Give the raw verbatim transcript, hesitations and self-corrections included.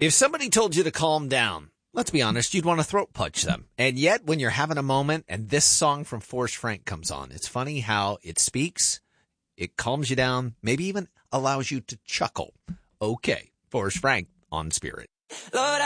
If somebody told you to calm down, let's be honest, you'd want to throat punch them. And yet, when you're having a moment and this song from Forrest Frank comes on, it's funny how it speaks, it calms you down, maybe even allows you to chuckle. Okay, Forrest Frank on Spirit. Lord,